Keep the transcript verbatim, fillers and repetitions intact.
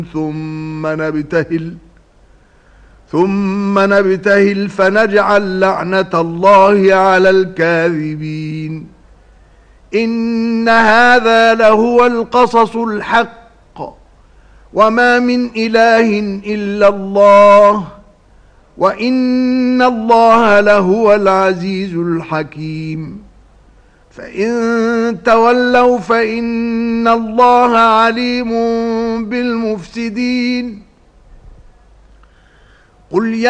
ثم نبتهل ثم نبتهل فنجعل لعنة الله على الكاذبين. إن هذا لهو القصص الحق وما من إله إلا الله وإن الله لهو العزيز الحكيم. فإن تولوا فإن الله عليم بالمفسدين. قل يا